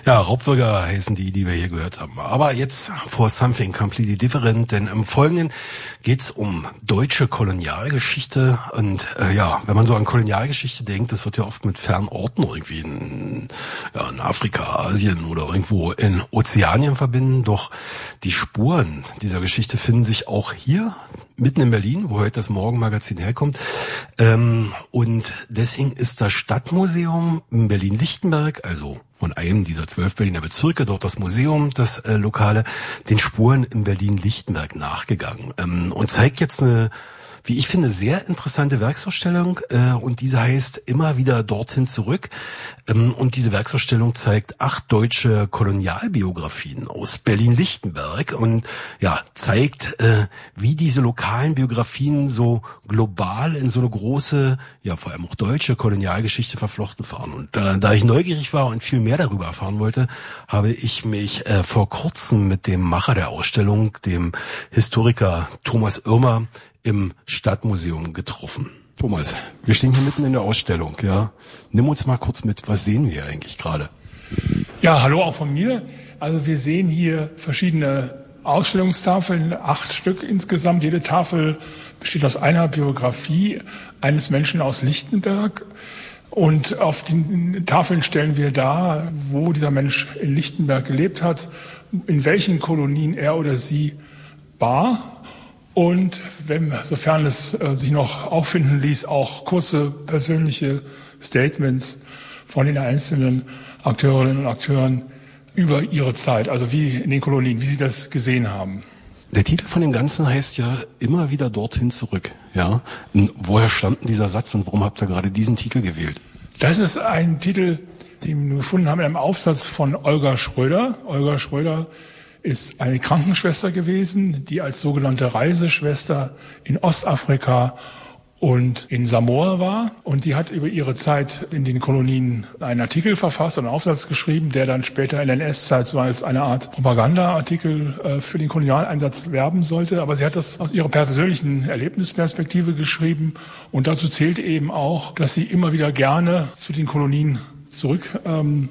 Ja, Raubwürger heißen die wir hier gehört haben. Aber jetzt for something completely different, denn im Folgenden geht's um deutsche Kolonialgeschichte. Und wenn man so an Kolonialgeschichte denkt, das wird ja oft mit fernen Orten irgendwie in Afrika, Asien oder irgendwo in Ozeanien verbinden. Doch die Spuren dieser Geschichte finden sich auch hier mitten in Berlin, wo heute das Morgenmagazin herkommt. Und deswegen ist das Stadtmuseum in Berlin-Lichtenberg, also von einem dieser 12 Berliner Bezirke, dort das Museum, das Lokale, den Spuren in Berlin-Lichtenberg nachgegangen und zeigt jetzt eine, wie ich finde, sehr interessante Werksausstellung und diese heißt Immer wieder dorthin zurück. Und diese Werksausstellung zeigt 8 deutsche Kolonialbiografien aus Berlin-Lichtenberg und zeigt, wie diese lokalen Biografien so global in so eine große, vor allem auch deutsche Kolonialgeschichte verflochten waren. Und da ich neugierig war und viel mehr darüber erfahren wollte, habe ich mich vor kurzem mit dem Macher der Ausstellung, dem Historiker Thomas Irmer, im Stadtmuseum getroffen. Thomas, wir stehen hier mitten in der Ausstellung, ja. Nimm uns mal kurz mit, was sehen wir eigentlich gerade? Ja, hallo auch von mir. Also wir sehen hier verschiedene Ausstellungstafeln, 8 Stück insgesamt. Jede Tafel besteht aus einer Biografie eines Menschen aus Lichtenberg. Und auf den Tafeln stellen wir dar, wo dieser Mensch in Lichtenberg gelebt hat, in welchen Kolonien er oder sie war. Und sofern es sich noch auffinden ließ, auch kurze persönliche Statements von den einzelnen Akteurinnen und Akteuren über ihre Zeit, also wie in den Kolonien, wie sie das gesehen haben. Der Titel von dem Ganzen heißt ja Immer wieder dorthin zurück. Ja, und woher stammt denn dieser Satz und warum habt ihr gerade diesen Titel gewählt? Das ist ein Titel, den wir gefunden haben in einem Aufsatz von Olga Schröder. Olga Schröder ist eine Krankenschwester gewesen, die als sogenannte Reiseschwester in Ostafrika und in Samoa war. Und die hat über ihre Zeit in den Kolonien einen Artikel verfasst, einen Aufsatz geschrieben, der dann später in der NS-Zeit so als eine Art Propagandaartikel für den Kolonialeinsatz werben sollte. Aber sie hat das aus ihrer persönlichen Erlebnisperspektive geschrieben. Und dazu zählt eben auch, dass sie immer wieder gerne zu den Kolonien zurückgegangen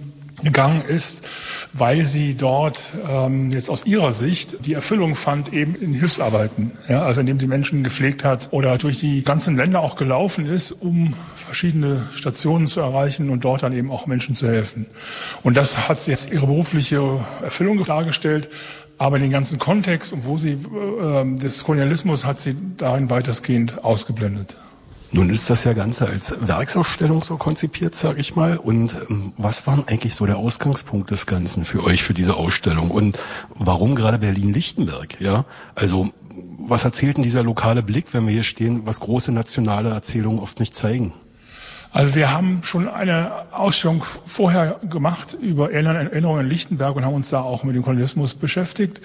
ist, weil sie dort jetzt aus ihrer Sicht die Erfüllung fand eben in Hilfsarbeiten, also indem sie Menschen gepflegt hat oder durch die ganzen Länder auch gelaufen ist, um verschiedene Stationen zu erreichen und dort dann eben auch Menschen zu helfen. Und das hat jetzt ihre berufliche Erfüllung dargestellt, aber den ganzen Kontext und wo sie des Kolonialismus hat sie darin weitestgehend ausgeblendet. Nun ist das ja Ganze als Werksausstellung so konzipiert, sage ich mal. Und was war eigentlich so der Ausgangspunkt des Ganzen für euch, für diese Ausstellung? Und warum gerade Berlin-Lichtenberg? Ja, also was erzählt denn dieser lokale Blick, wenn wir hier stehen, was große nationale Erzählungen oft nicht zeigen? Also wir haben schon eine Ausstellung vorher gemacht über Erinnerungen in Lichtenberg und haben uns da auch mit dem Kolonialismus beschäftigt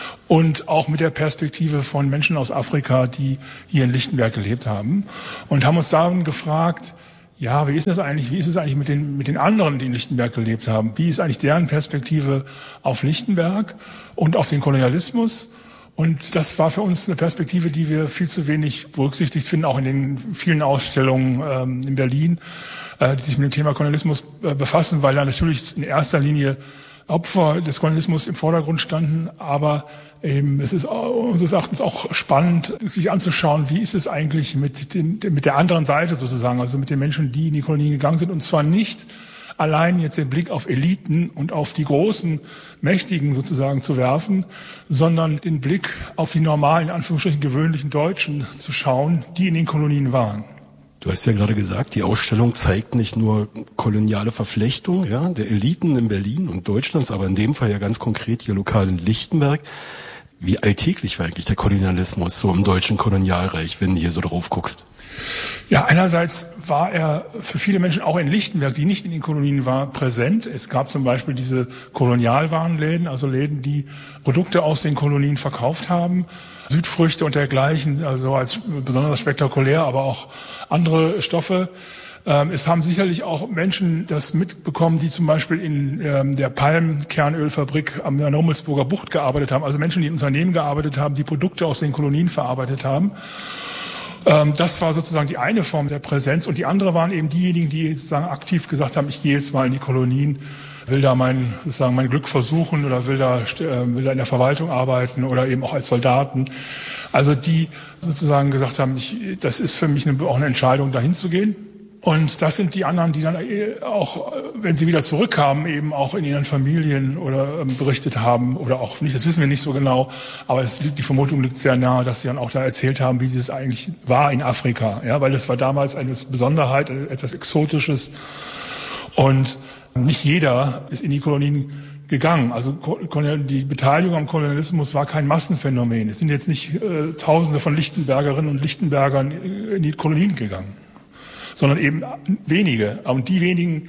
und auch mit der Perspektive von Menschen aus Afrika, die hier in Lichtenberg gelebt haben und haben uns dann gefragt, ja, wie ist es eigentlich mit den anderen, die in Lichtenberg gelebt haben? Wie ist eigentlich deren Perspektive auf Lichtenberg und auf den Kolonialismus? Und das war für uns eine Perspektive, die wir viel zu wenig berücksichtigt finden, auch in den vielen Ausstellungen in Berlin, die sich mit dem Thema Kolonialismus befassen, weil da natürlich in erster Linie Opfer des Kolonialismus im Vordergrund standen. Aber eben, es ist unseres Erachtens auch spannend, sich anzuschauen, wie ist es eigentlich mit der anderen Seite sozusagen, also mit den Menschen, die in die Kolonien gegangen sind. Und zwar nicht allein jetzt den Blick auf Eliten und auf die großen Mächtigen sozusagen zu werfen, sondern den Blick auf die normalen, in Anführungsstrichen gewöhnlichen Deutschen zu schauen, die in den Kolonien waren. Du hast ja gerade gesagt, die Ausstellung zeigt nicht nur koloniale Verflechtung, der Eliten in Berlin und Deutschlands, aber in dem Fall ja ganz konkret hier lokal in Lichtenberg. Wie alltäglich war eigentlich der Kolonialismus so im deutschen Kolonialreich, wenn du hier so drauf guckst? Ja, einerseits war er für viele Menschen auch in Lichtenberg, die nicht in den Kolonien waren, präsent. Es gab zum Beispiel diese Kolonialwarenläden, also Läden, die Produkte aus den Kolonien verkauft haben, Südfrüchte und dergleichen, also als besonders spektakulär, aber auch andere Stoffe. Es haben sicherlich auch Menschen das mitbekommen, die zum Beispiel in der Palmkernölfabrik an der Rummelsburger Bucht gearbeitet haben, also Menschen, die in Unternehmen gearbeitet haben, die Produkte aus den Kolonien verarbeitet haben. Das war sozusagen die eine Form der Präsenz und die andere waren eben diejenigen, die sozusagen aktiv gesagt haben, ich gehe jetzt mal in die Kolonien, will da mein Glück versuchen oder will da in der Verwaltung arbeiten oder eben auch als Soldaten. Also die sozusagen gesagt haben, das ist für mich auch eine Entscheidung, dahin zu gehen. Und das sind die anderen, die dann auch, wenn sie wieder zurückkamen, eben auch in ihren Familien oder berichtet haben oder auch nicht, das wissen wir nicht so genau, aber die Vermutung liegt sehr nahe, dass sie dann auch da erzählt haben, wie es eigentlich war in Afrika, ja, weil das war damals eine Besonderheit, etwas Exotisches und nicht jeder ist in die Kolonien gegangen. Also die Beteiligung am Kolonialismus war kein Massenphänomen. Es sind jetzt nicht Tausende von Lichtenbergerinnen und Lichtenbergern in die Kolonien gegangen, sondern eben wenige. Und die wenigen,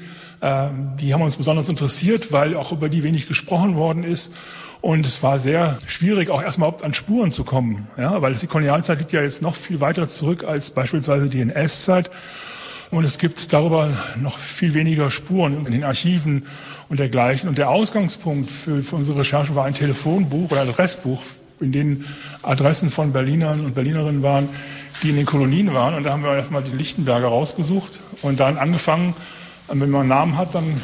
die haben uns besonders interessiert, weil auch über die wenig gesprochen worden ist. Und es war sehr schwierig, auch erstmal an Spuren zu kommen, ja, weil die Kolonialzeit liegt ja jetzt noch viel weiter zurück als beispielsweise die NS-Zeit. Und es gibt darüber noch viel weniger Spuren in den Archiven und dergleichen. Und der Ausgangspunkt für unsere Recherche war ein Telefonbuch oder Adressbuch, in denen Adressen von Berlinern und Berlinerinnen waren, die in den Kolonien waren. Und da haben wir erstmal die Lichtenberger rausgesucht und dann angefangen, wenn man einen Namen hat, dann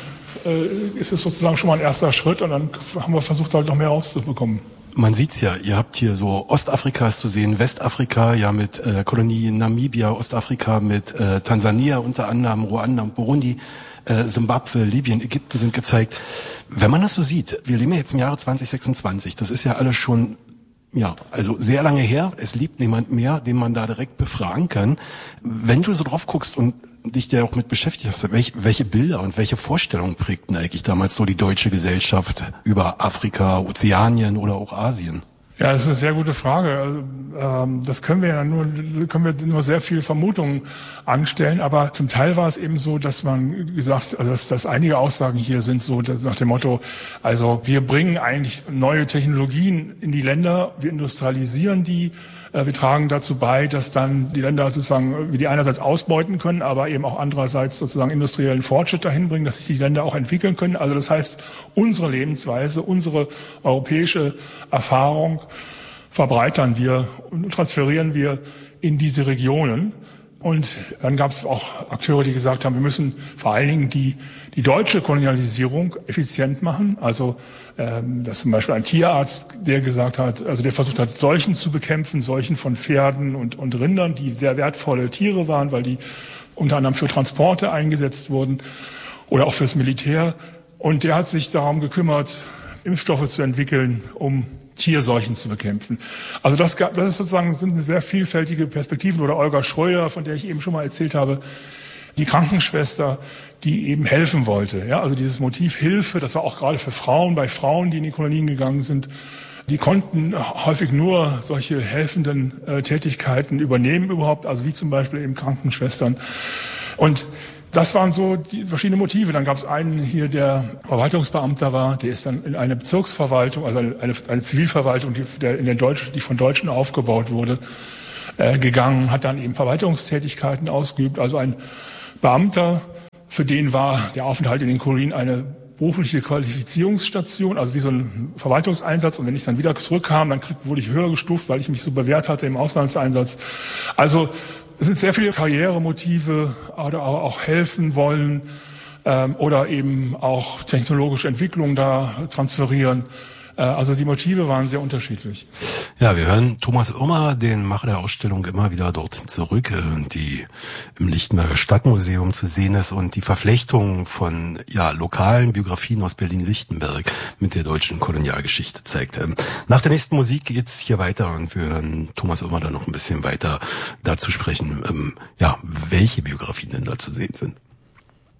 ist es sozusagen schon mal ein erster Schritt und dann haben wir versucht, halt noch mehr rauszubekommen. Man sieht's ja, ihr habt hier so Ostafrika ist zu sehen, Westafrika, ja mit Kolonie Namibia, Ostafrika mit Tansania unter anderem, Ruanda und Burundi, Simbabwe, Libyen, Ägypten sind gezeigt. Wenn man das so sieht, wir leben ja jetzt im Jahre 2026, das ist ja alles schon also sehr lange her. Es lebt niemand mehr, den man da direkt befragen kann. Wenn du so drauf guckst und dich ja auch mit beschäftigt hast, welche Bilder und welche Vorstellungen prägten eigentlich damals so die deutsche Gesellschaft über Afrika, Ozeanien oder auch Asien? Ja, das ist eine sehr gute Frage. Also, das können wir nur sehr viel Vermutungen anstellen, aber zum Teil war es eben so, dass man gesagt, also dass einige Aussagen hier sind so nach dem Motto, also wir bringen eigentlich neue Technologien in die Länder, wir industrialisieren die, wir tragen dazu bei, dass dann die Länder sozusagen, wir die einerseits ausbeuten können, aber eben auch andererseits sozusagen industriellen Fortschritt dahin bringen, dass sich die Länder auch entwickeln können. Also das heißt, unsere Lebensweise, unsere europäische Erfahrung verbreitern wir und transferieren wir in diese Regionen. Und dann gab es auch Akteure, die gesagt haben, wir müssen vor allen Dingen die deutsche Kolonialisierung effizient machen. Also dass zum Beispiel ein Tierarzt, der gesagt hat, also der versucht hat, Seuchen zu bekämpfen, Seuchen von Pferden und Rindern, die sehr wertvolle Tiere waren, weil die unter anderem für Transporte eingesetzt wurden oder auch fürs Militär. Und der hat sich darum gekümmert, Impfstoffe zu entwickeln, um Tierseuchen zu bekämpfen. Also das ist sozusagen, sind sehr vielfältige Perspektiven. Oder Olga Schröder, von der ich eben schon mal erzählt habe, die Krankenschwester, die eben helfen wollte. Ja, also dieses Motiv Hilfe, das war auch gerade für Frauen, bei Frauen, die in die Kolonien gegangen sind, die konnten häufig nur solche helfenden Tätigkeiten übernehmen überhaupt, also wie zum Beispiel eben Krankenschwestern. Und das waren so die verschiedenen Motive. Dann gab es einen hier, der Verwaltungsbeamter war, der ist dann in eine Bezirksverwaltung, also eine Zivilverwaltung, die von Deutschen aufgebaut wurde, gegangen, hat dann eben Verwaltungstätigkeiten ausgeübt. Also ein Beamter, für den war der Aufenthalt in den Kolonien eine berufliche Qualifizierungsstation, also wie so ein Verwaltungseinsatz. Und wenn ich dann wieder zurückkam, dann wurde ich höher gestuft, weil ich mich so bewährt hatte im Auslandseinsatz. Also es sind sehr viele Karrieremotive oder auch helfen wollen oder eben auch technologische Entwicklungen da transferieren. Also die Motive waren sehr unterschiedlich. Ja, wir hören Thomas Irmer, den Macher der Ausstellung, immer wieder dorthin zurück, die im Lichtenberger Stadtmuseum zu sehen ist und die Verflechtung von lokalen Biografien aus Berlin-Lichtenberg mit der deutschen Kolonialgeschichte zeigt. Nach der nächsten Musik geht's hier weiter und wir hören Thomas Irmer dann noch ein bisschen weiter dazu sprechen, welche Biografien denn da zu sehen sind.